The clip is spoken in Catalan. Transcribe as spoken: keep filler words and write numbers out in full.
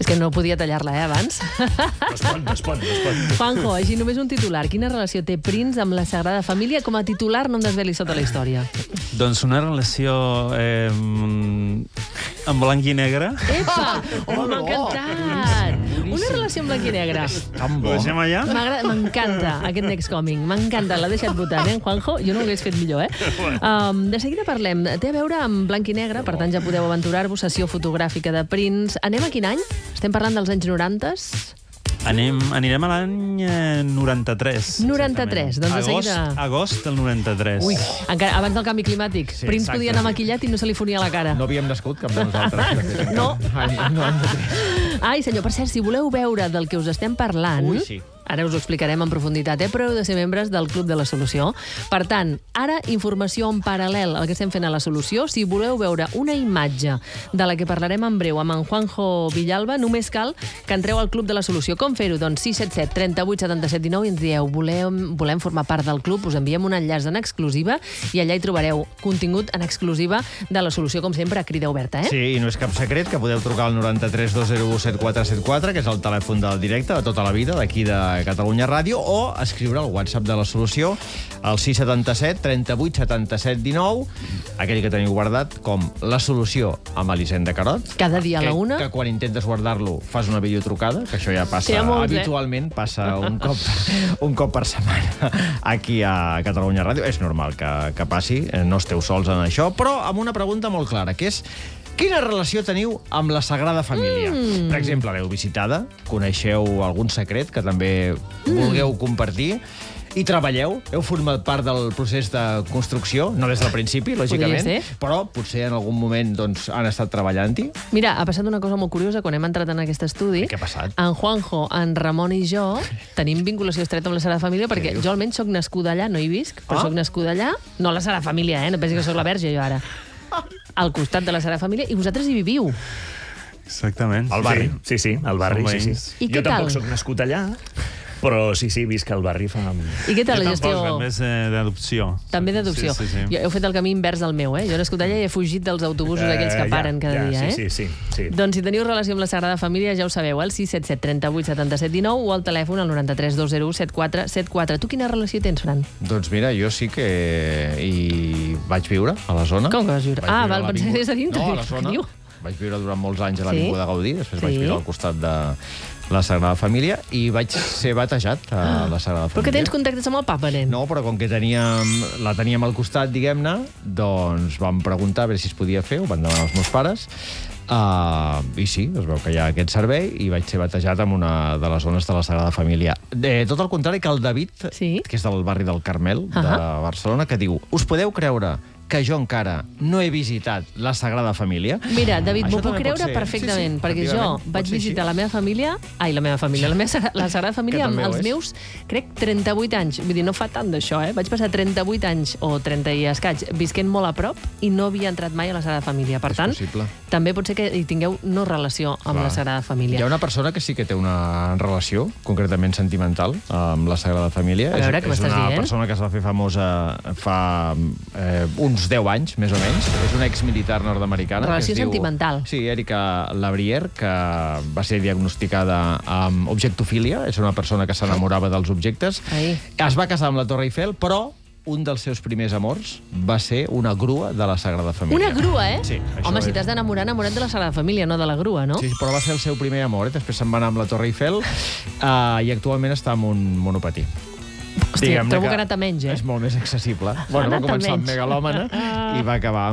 És que no podia tallar-la, eh, abans. No es pot, no es pot, no es pot. Juanjo, així només un titular. Quina relació té Prince amb la Sagrada Família? Com a titular no em desvelis tota la història. Doncs una relació eh, en blanc i negre. Epa! Oh, m'ha encantat! Una relació en blanc i negre. Ho deixem allà? M'agrada- M'encanta aquest Next Coming. M'encanta, l'ha deixat votant, eh, Juanjo? Jo no ho hagués fet millor, eh? Um, de seguida parlem. Té a veure amb blanc i negre, per tant ja podeu aventurar-vos. Sessió fotogràfica de Prince. Anem a quin any? Estem parlant dels anys noranta? Anem, anirem a l'any eh, noranta-tres. noranta-tres, doncs de agost, seguida... Agost del noranta-tres. Ui, encara, abans del canvi climàtic. Sí, Prince exacte. podia anar maquillat i no se li fonia la cara. No havíem nascut cap de nosaltres. No. Ai, noranta-tres. Ai, senyor, per cert, si voleu veure del que us estem parlant... Ui, sí. Ara us ho explicarem en profunditat, eh? Però heu de ser membres del Club de la Solució. Per tant, ara informació en paral·lel al que estem fent a la Solució. Si voleu veure una imatge de la que parlarem en breu amb en Juanjo Villalba, només cal que entreu al Club de la Solució. Com fer-ho? Doncs sis set set, trenta-vuit, setanta-set, dinou i ens dieu volem, volem formar part del club, us enviem un enllaç en exclusiva i allà hi trobareu contingut en exclusiva de la Solució, com sempre, a crida oberta, eh? Sí, i no és cap secret que podeu trucar al noranta-tres dos zero u set quatre set quatre, que és el telèfon del directe de tota la vida, d'aquí de Catalunya Ràdio, o escriure al WhatsApp de la Solució al sis setanta-set, trenta-vuit, setanta-set, dinou, aquell que teniu guardat com La Solució amb Elisenda Carot. Cada dia a la que, una. Que quan intentes guardar-lo fas una videotrucada, que això ja passa Sí, a molts, eh? habitualment, passa un cop, un cop per setmana aquí a Catalunya Ràdio. És normal que, que passi, no esteu sols en això, però amb una pregunta molt clara, que és: quina relació teniu amb la Sagrada Família? Mm. Per exemple, l'heu visitada, coneixeu algun secret que també mm. vulgueu compartir, i treballeu, heu format part del procés de construcció, no des del principi, lògicament, ser. però potser en algun moment doncs, han estat treballant-hi. Mira, ha passat una cosa molt curiosa quan hem entrat en aquest estudi. Què ha passat? En Juanjo, en Ramon i jo tenim vinculació estreta amb la Sagrada Família perquè dius? jo almenys sóc nascuda allà, no hi visc, però Ah. sóc nascuda allà. No a la Sagrada Família, eh? No pensi que sóc la verge jo ara. Al costat de la Sagrada Família, i vosaltres hi viviu. Exactament. Al barri. Sí, sí, al barri, Som sí, veïns. sí. I què jo tampoc tal? sóc nascut allà, però sí, sí, visc al barri fa... I què tal Jo la gestió? tampoc, més eh, d'adopció. També d'adopció. Sí, sí, sí. Jo heu fet el camí invers del meu, eh? Jo he nascut allà i he fugit dels autobusos aquells que Eh, paren ja, cada ja, dia, sí, eh? Sí, sí, sí. Doncs si teniu relació amb la Sagrada Família, ja ho sabeu, al sis set set, trenta-vuit, setanta-set, dinou o al telèfon al noranta-tres dos zero u set quatre set quatre. Tu quina relació tens, Fran? Doncs mira, jo sí que hi vaig viure a la zona. Com que vas viure? Vaig Ah, viure val, a pensava que anaves a dintre. No, a la Què zona. diu? Vaig viure durant molts anys a Sí? l'Avinguda Gaudí, després vaig Sí. viure al costat de la Sagrada Família i vaig ser batejat a la Sagrada Però Família. que tens contactes amb el papa, nen? No, però com que teníem, la teníem al costat, diguem-ne, doncs vam preguntar a veure si es podia fer, ho van demanar els meus pares, uh, i sí, es veu que hi ha aquest servei, i vaig ser batejat en una de les zones de la Sagrada Família. De, tot el contrari que el David, Sí. que és del barri del Carmel, de Ahà. Barcelona, que diu: us podeu creure que jo encara no he visitat la Sagrada Família? Mira, David, Això m'ho puc també pot creure ser. perfectament, Sí, sí, perquè jo efectivament, pot vaig ser així. visitar la meva família, ai, la meva família, la, meva, sagra- la Sagrada Família Que amb també ho els és. meus, crec, trenta-vuit anys. Vull dir, no fa tant d'això, eh? Vaig passar trenta-vuit anys, o trenta i escaig, visquent molt a prop i no havia entrat mai a la Sagrada Família. Per És tant, possible. també pot ser que hi tingueu no relació amb Clar. la Sagrada Família. Hi ha una persona que sí que té una relació, concretament sentimental, amb la Sagrada Família. A veure, és, què és m'estàs una dient? persona que es va fer famosa fa eh, uns deu anys, més o menys. És una exmilitar nord-americana. Relació que es sentimental. Diu, sí, Erika Labrier, que va ser diagnosticada amb objectofília. És una persona que s'enamorava dels objectes. Ai. Es va casar amb la Torre Eiffel, però un dels seus primers amors va ser una grua de la Sagrada Família. Una grua, eh? Sí, això Home, si és. t'has d'enamorar, enamora't de la Sagrada Família, no de la grua, no? Sí, però va ser el seu primer amor, eh? Després se'n va anar amb la Torre Eiffel uh, i actualment està amb un monopatí. Hòstia, Diguem-ne trobo que que ha anat a menys, eh? És molt més accessible. Bueno, va anat a començar amb menys. megalòmana i va acabar